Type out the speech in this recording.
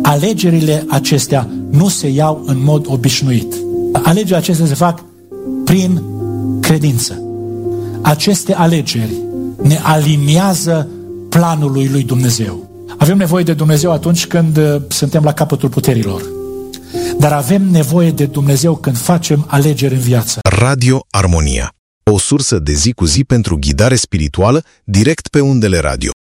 alegerile acestea nu se iau în mod obișnuit. Alegerile acestea se fac prin credință. Aceste alegeri ne aliniază planului lui Dumnezeu. Avem nevoie de Dumnezeu atunci când suntem la capătul puterilor. Dar avem nevoie de Dumnezeu când facem alegeri în viață. Radio Armonia. O sursă de zi cu zi pentru ghidare spirituală direct pe undele radio.